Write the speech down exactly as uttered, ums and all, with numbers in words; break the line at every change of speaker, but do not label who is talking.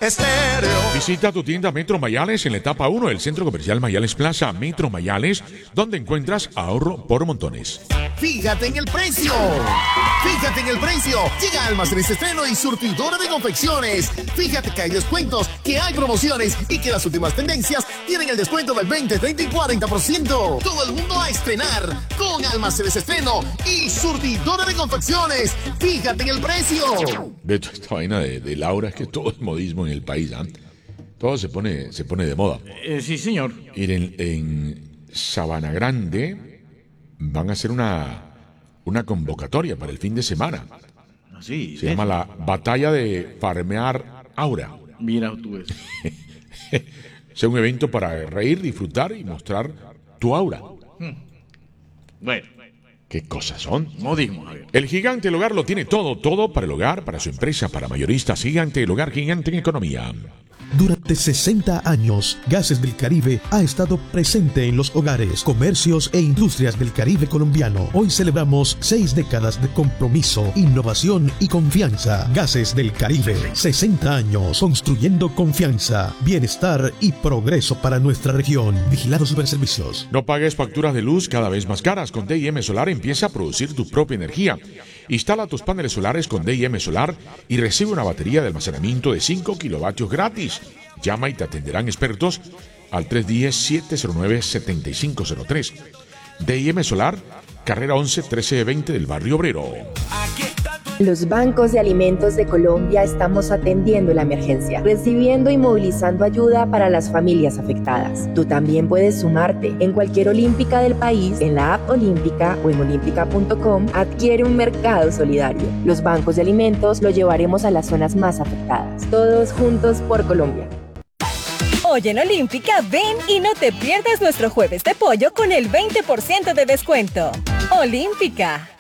Estéreo.
Visita tu tienda Metro Mayales en la etapa uno del Centro Comercial Mayales Plaza, Metro Mayales, donde encuentras ahorro por montones.
Fíjate en el precio. Fíjate en el precio. Llega Almacenes Estreno y Surtidora de Confecciones. Fíjate que hay descuentos, que hay promociones y que las últimas tendencias tienen el descuento del veinte, treinta y cuarenta por ciento. Todo el mundo a estrenar con Almacenes Estreno y Surtidora de Confecciones. Fíjate en el precio.
De hecho, esta vaina de, de Laura es que todo es modismo en el país, ¿eh? Todo se pone, se pone de moda.
Eh, sí, señor.
Miren, en Sabana Grande van a hacer una, una convocatoria para el fin de semana.
Sí,
Se llama la Batalla de Farmear Aura.
Mira tú eso.
Es un evento para reír, disfrutar y mostrar tu aura.
Hmm. Bueno.
¿Qué cosas son?
Modismo, Javier.
El Gigante del Hogar lo tiene todo, todo para el hogar, para su empresa, para mayoristas. Gigante del Hogar, gigante en economía.
Durante sesenta años, Gases del Caribe ha estado presente en los hogares, comercios e industrias del Caribe colombiano. Hoy celebramos seis décadas de compromiso, innovación y confianza. Gases del Caribe, sesenta años construyendo confianza, bienestar y progreso para nuestra región. Vigilado Superservicios.
No pagues facturas de luz cada vez más caras. Con D I M Solar empieza a producir tu propia energía. Instala tus paneles solares con D I M Solar y recibe una batería de almacenamiento de cinco kilovatios gratis. Llama y te atenderán expertos al tres uno cero, siete cero nueve, siete cinco cero tres. D I M Solar, carrera once, trece veinte del Barrio Obrero.
Los bancos de alimentos de Colombia estamos atendiendo la emergencia, recibiendo y movilizando ayuda para las familias afectadas. Tú también puedes sumarte. En cualquier olímpica del país, en la app Olímpica o en olímpica punto com, adquiere un mercado solidario. Los bancos de alimentos lo llevaremos a las zonas más afectadas. Todos juntos por Colombia.
Hoy en Olímpica, ven y no te pierdas nuestro jueves de pollo con el veinte por ciento de descuento. Olímpica.